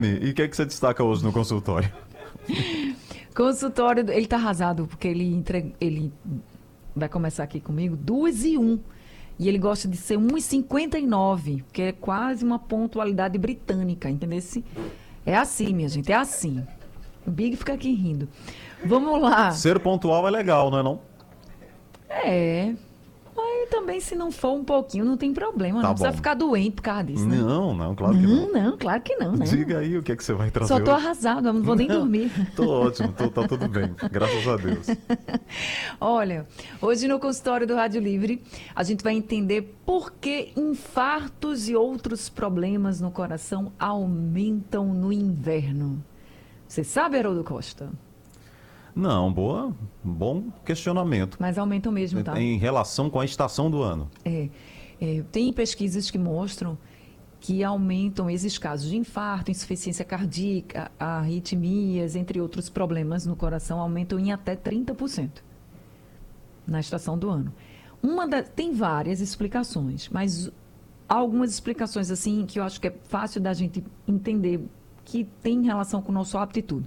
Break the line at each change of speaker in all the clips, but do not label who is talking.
E o que é que você destaca hoje no consultório?
Consultório, ele tá arrasado, porque ele vai começar aqui comigo 2:01. E ele gosta de ser 1:59, que é quase uma pontualidade britânica, entendeu? É assim, minha gente, é assim. O Big fica aqui rindo. Vamos lá.
Ser pontual é legal, não é não?
É. Mas também, se não for um pouquinho, não tem problema.
Tá
Não precisa
bom.
ficar doente por causa disso, né?
Não, claro que não.
Não, claro que não, né?
Diga aí o que é que você vai trazer
Só tô
hoje.
arrasado, não vou nem dormir.
Tô ótimo, tá tudo bem, graças a Deus.
Olha, hoje no consultório do Rádio Livre, a gente vai entender por que infartos e outros problemas no coração aumentam no inverno. Você sabe, Haroldo Costa?
Não, bom questionamento.
Mas aumentam mesmo, tá?
Em relação com a estação do ano.
Tem pesquisas que mostram que aumentam esses casos de infarto, insuficiência cardíaca, arritmias, entre outros problemas no coração, aumentam em até 30% na estação do ano. Tem várias explicações, mas algumas explicações assim que eu acho que é fácil da gente entender que tem relação com o nosso hábito e tudo.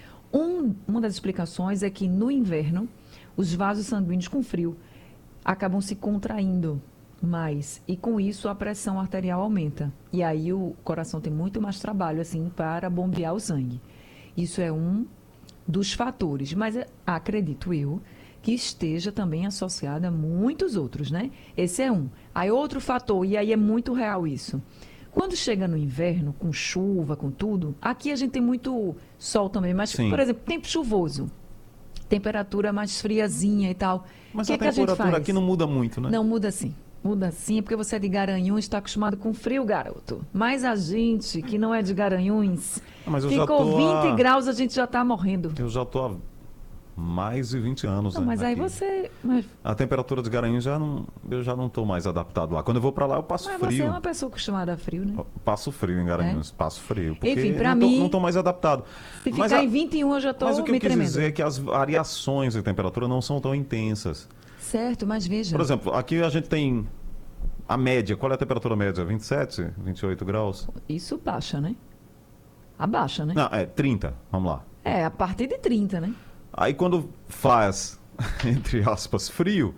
Uma das explicações é que no inverno, os vasos sanguíneos com frio acabam se contraindo mais e com isso a pressão arterial aumenta. E aí o coração tem muito mais trabalho assim para bombear o sangue. Isso é um dos fatores, mas acredito eu que esteja também associado a muitos outros, né? Esse é um. Aí outro fator, e aí é muito real isso. Quando chega no inverno, com chuva, com tudo, aqui a gente tem muito sol também, mas,
Sim.
por exemplo, tempo chuvoso, temperatura mais friazinha e tal.
Mas
que
a
que a gente
temperatura
faz?
aqui não muda muito, né?
Não, muda sim. Muda sim, porque você é de Garanhuns, está acostumado com frio, garoto. Mas a gente, que não é de Garanhuns,
Mas eu já
ficou
tô
20 graus, a gente já está morrendo.
Eu já tô há mais de 20 anos,
Não,
né,
mas aí
aqui.
você... Mas
A temperatura de Garanhuns eu já não tô mais adaptado lá. Quando eu vou pra lá, eu passo
você
frio.
é uma pessoa acostumada a frio, né?
Eu passo frio em Garanhuns, passo frio. Porque
Enfim, pra
não tô,
mim,
não tô mais adaptado.
Se
Mas
ficar em 21, eu já estou
Mas o que eu
me
quis
tremendo.
dizer é que as variações de temperatura não são tão intensas.
Certo, mas veja.
Por exemplo, aqui a gente tem a média. Qual é a temperatura média? 27, 28 graus?
Isso baixa, né? Abaixa, né?
Não, 30. Vamos lá.
É, a partir de 30, né?
Aí quando faz, entre aspas, frio,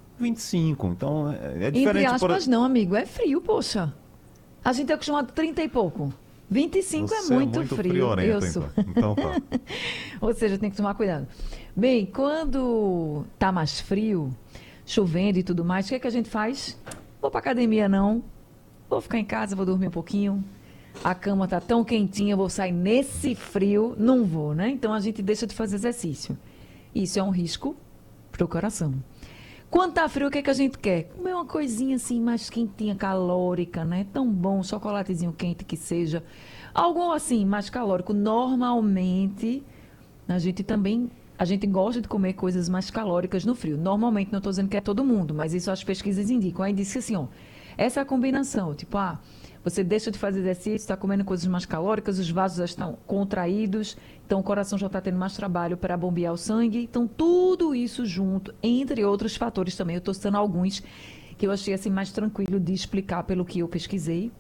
25. Então é diferente.
Entre aspas, não, amigo. É frio, poxa. A gente é acostumado a 30 e pouco. 25
Você
é muito frio.
friorento,
Eu sou.
então tá.
Ou seja, tem que tomar cuidado. Bem, quando tá mais frio, chovendo e tudo mais, o que é que a gente faz? Vou pra academia, não. Vou ficar em casa, vou dormir um pouquinho. A cama tá tão quentinha, eu vou sair nesse frio. Não vou, né? Então a gente deixa de fazer exercício. Isso é um risco pro coração. Quando tá frio, o que é que a gente quer? Comer uma coisinha assim mais quentinha, calórica, né? Tão bom, chocolatezinho quente que seja. Algo assim, mais calórico. Normalmente, a gente gosta de comer coisas mais calóricas no frio. Normalmente, não estou dizendo que é todo mundo, mas isso as pesquisas indicam. Aí disse assim, ó, essa é a combinação, tipo, você deixa de fazer exercício, está comendo coisas mais calóricas, os vasos já estão contraídos, então o coração já está tendo mais trabalho para bombear o sangue. Então, tudo isso junto, entre outros fatores também. Eu estou citando alguns que eu achei assim, mais tranquilo de explicar pelo que eu pesquisei.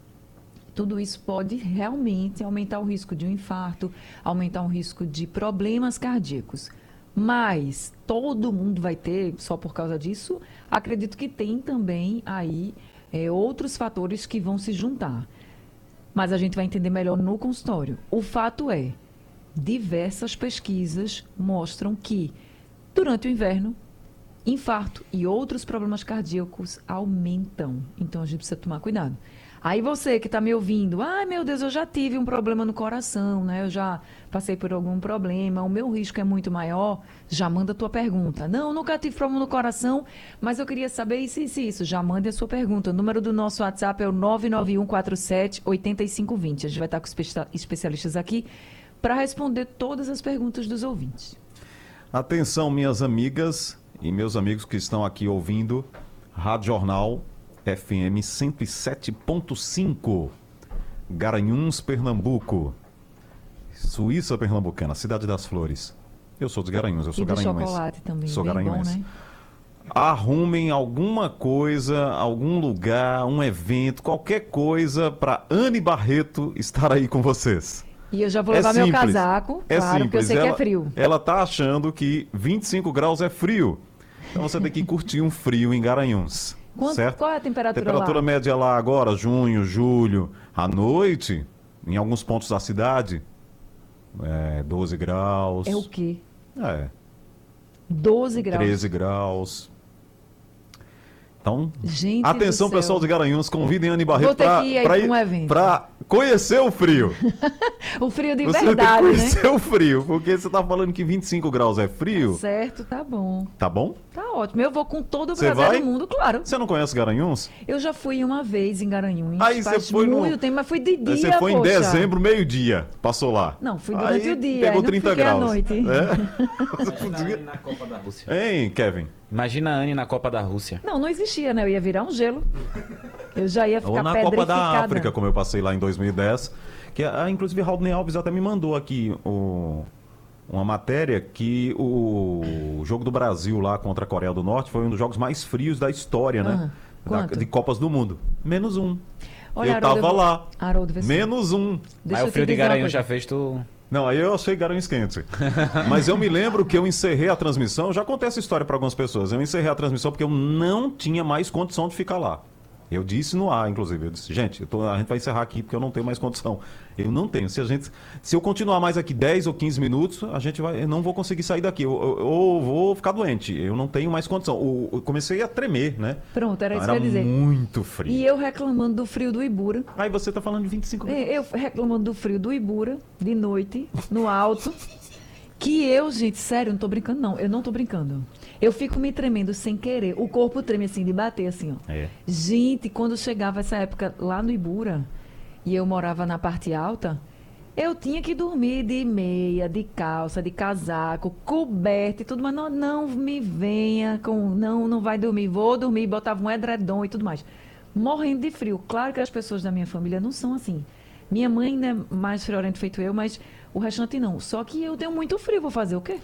Tudo isso pode realmente aumentar o risco de um infarto, aumentar o risco de problemas cardíacos. Mas todo mundo vai ter, só por causa disso, acredito que tem também aí outros fatores que vão se juntar. Mas a gente vai entender melhor no consultório. O fato é, diversas pesquisas mostram que durante o inverno, infarto e outros problemas cardíacos aumentam. Então a gente precisa tomar cuidado. Aí você que está me ouvindo, ai meu Deus, eu já tive um problema no coração, né? Eu já passei por algum problema, o meu risco é muito maior. Já manda a tua pergunta. Não, nunca tive problema no coração, mas eu queria saber isso. Já mande a sua pergunta. O número do nosso WhatsApp é o 991478520. A gente vai estar com especialistas aqui para responder todas as perguntas dos ouvintes.
Atenção, minhas amigas e meus amigos que estão aqui ouvindo Rádio Jornal FM 107.5, Garanhuns, Pernambuco, Suíça Pernambucana, Cidade das Flores. Eu sou de Garanhuns, eu sou
E do
garanhuense.
chocolate também,
Sou
bem bom,
garanhuense.
né?
arrumem alguma coisa, algum lugar, um evento, qualquer coisa para Anne Barreto estar aí com vocês.
E eu já vou levar meu
simples.
casaco, claro, porque eu sei que é frio.
Ela tá achando que 25 graus é frio. Então você tem que curtir um frio em Garanhuns. Certo?
Qual é a temperatura
Temperatura
lá?
média lá agora, junho, julho, à noite, em alguns pontos da cidade, 12 graus.
É o quê?
12
graus.
13 graus. Então,
Gente
atenção,
do céu.
pessoal de Garanhuns, convidem a Anne Barreto
Vou ter que ir aí pra um evento.
para conhecer o frio.
O frio de
Você tem que
verdade, né?
conhecer o frio, porque você tá falando que 25 graus é frio.
Certo, tá bom.
Tá bom?
Tá ótimo. Eu vou com todo o
Você
prazer
vai?
do mundo, claro.
Você não conhece Garanhuns?
Eu já fui uma vez em Garanhuns.
Aí você
faz
foi no-
muito tempo, mas fui de dia,
Você foi em
poxa.
dezembro, meio-dia, passou lá.
Não, fui durante
Aí
o dia.
Pegou
aí não
30
fiquei
graus.
à noite.
Você
Imagina a
podia-
Anne na Copa da Rússia.
Hein, Kevin?
Imagina a Anne na Copa da Rússia.
Não, não existia, né? Eu ia virar um gelo. Eu já ia
Ou
ficar
na Copa da
pedrificada.
África, como eu passei lá em 2010. Que, inclusive, Raulney Alves até me mandou aqui uma matéria que o jogo do Brasil lá contra a Coreia do Norte foi um dos jogos mais frios da história, né?
Quanto?
De Copas do Mundo. -1.
Olha,
Eu
Haroldo,
tava lá.
Haroldo, vê se-
-1.
Deixa
Mas
eu
o
te
frio de
dizer uma
Garanhuns
coisa.
já fez tu...
Não, aí eu achei Garanhuns quente. Mas eu me lembro que eu encerrei a transmissão, já contei essa história para algumas pessoas. Eu encerrei a transmissão porque eu não tinha mais condição de ficar lá. Eu disse no ar, inclusive, eu disse, gente, a gente vai encerrar aqui porque eu não tenho mais condição. Eu não tenho. Se eu continuar mais aqui 10 ou 15 minutos, eu não vou conseguir sair daqui. Eu vou ficar doente. Eu não tenho mais condição. Eu comecei a tremer, né?
Pronto, era isso que eu
Era
ia dizer.
muito frio.
E eu reclamando do frio do Ibura.
Aí você tá falando de 25 graus.
Eu reclamando do frio do Ibura, de noite, no alto. Que eu, gente, sério, não tô brincando, não. Eu não tô brincando. Eu fico me tremendo sem querer. O corpo treme assim, de bater assim, ó.
É.
Gente, quando chegava essa época lá no Ibura, e eu morava na parte alta, eu tinha que dormir de meia, de calça, de casaco, coberta e tudo, mas não me venha com, não vai dormir, vou dormir, botava um edredom e tudo mais. Morrendo de frio. Claro que as pessoas da minha família não são assim. Minha mãe ainda é mais friorenta feito eu, mas o restante não. Só que eu tenho muito frio, vou fazer o quê?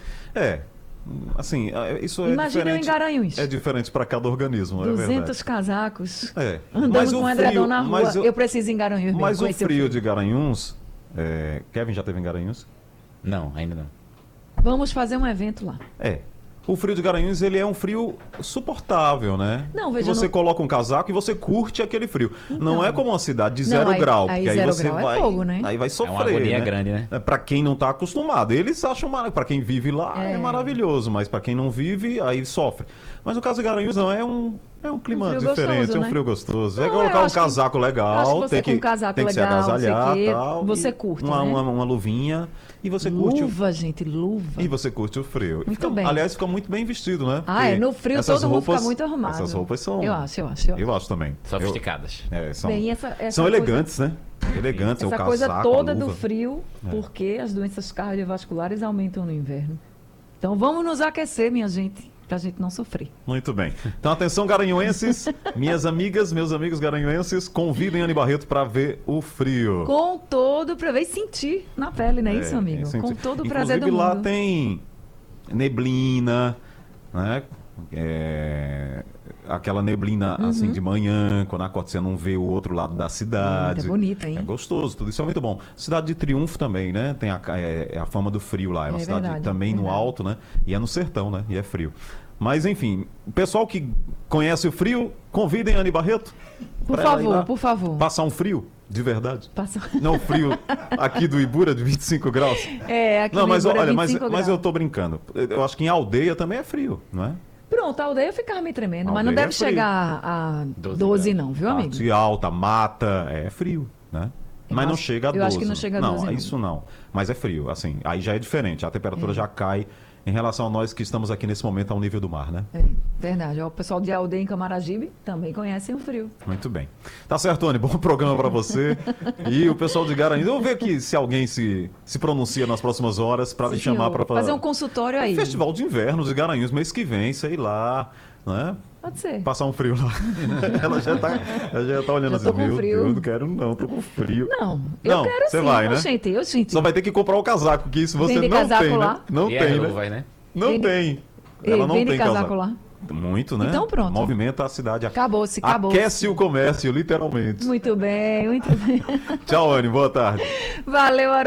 Assim, isso é
Imagina eu em
diferente.
Garanhuns.
É diferente para cada organismo, é
200
verdade.
casacos.
Mas
Andando
o
com um edredom
frio-
na rua.
mas o-
Eu preciso ir em Garanhuns mesmo.
Mas o
conhecer
frio de Garanhuns... Kevin já teve em Garanhuns?
Não, ainda não.
Vamos fazer um evento lá.
O frio de Garanhuns, ele é um frio suportável, né?
Não,
Que
veja,
você
não-
coloca um casaco e você curte aquele frio. Não
Então.
é como uma cidade de
Não,
0
aí-
grau,
aí
porque aí
0
você
grau é
vai...
fogo, né?
Aí vai
É
sofrer,
uma agonia
né?
grande, né?
Pra quem não tá acostumado, eles acham maravilhoso. Pra quem vive lá, é maravilhoso. Mas pra quem não vive, aí sofre. Mas no caso de Garanhuns, não, é um clima
frio
diferente,
gostoso,
é um
né?
frio gostoso. É
Não,
colocar
eu
um
acho que-
casaco
eu acho
legal,
que você com um casaco
tem que se
legal, não sei
agasalhar
o quê,
tal.
você
e
curte,
uma,
né?
uma luvinha e você curte o
Luva, gente, luva.
e você curte o frio.
Muito
Fica-
bem.
Aliás, fica muito bem vestido, né?
Ah,
Porque
no frio
essas
todo mundo fica
roupas-
muito arrumado.
Essas roupas são...
Eu acho.
Eu acho também.
Sofisticadas.
São,
Bem, essa
são
coisa-
elegantes, né? Elegantes,
Essa
o
coisa
casaco,
toda
a
do
luva.
frio, porque as doenças cardiovasculares aumentam no inverno. Então vamos nos aquecer, minha gente, pra gente não sofrer.
Muito bem. Então, atenção, garanhuenses. Minhas amigas, meus amigos garanhuenses, convidem a Anne Barreto para ver o frio.
Com todo o prazer e sentir na pele, não é isso, amigo? Com todo o prazer do
Inclusive, lá
mundo.
tem neblina, né? Aquela neblina assim de manhã, quando acorda você não vê o outro lado da cidade.
É bonita, hein?
É gostoso, tudo isso é muito bom. Cidade de Triunfo também, né? Tem a fama do frio lá. É uma
É
cidade
verdade,
também no
verdade.
alto, né? E é no sertão, né? E é frio. Mas enfim, o pessoal que conhece o frio, convidem a Anne Barreto.
Por
pra ela ir
favor,
lá
por favor.
Passar um frio, de verdade.
Passa...
Não o frio aqui do Ibura de 25 graus.
Aqui
Não,
no
mas
Ibura,
olha,
25
mas
graus.
eu tô brincando. Eu acho que em aldeia também é frio, não é?
Pronto, a aldeia eu ficava me tremendo, mas não
Aldeia
deve
é frio.
chegar a
12
12 não, viu, amigo?
Parte alta, mata, é frio, né?
Eu
Mas não
acho-
chega a 12.
eu acho que não chega a 12
Não,
não.
isso não. Mas é frio, assim. Aí já é diferente. A temperatura já cai em relação a nós que estamos aqui nesse momento ao nível do mar, né?
É, verdade. Ó, o pessoal de aldeia em Camaragibe também conhecem o frio.
Muito bem. Tá certo, Tony. Bom programa para você. E o pessoal de Garanhuns. Eu vou ver aqui se alguém se pronuncia nas próximas horas para me
Sim,
chamar
senhor.
para
Fazer um consultório aí.
Festival de Inverno de Garanhuns, mês que vem, sei lá, né?
Pode ser.
Passar um frio lá. Ela já tá olhando
Já
assim,
tô com
meu
frio.
Deus, não quero não, tô com frio.
Não, eu
Não,
quero
você
sim.
vai, né?
Eu sinto.
Só vai ter que comprar o casaco, que isso você
Vende
não
casaco
tem,
lá?
né? Não
E
tem,
as
né?
luvas, né?
Não
Vende-
tem. Ela não
vende
tem
casaco
casaco.
lá?
Muito, né?
Então pronto.
Movimenta a cidade.
Acabou-se.
Aquece o comércio, literalmente.
Muito bem, muito bem.
Tchau, Anne. Boa tarde.
Valeu, Haroldo.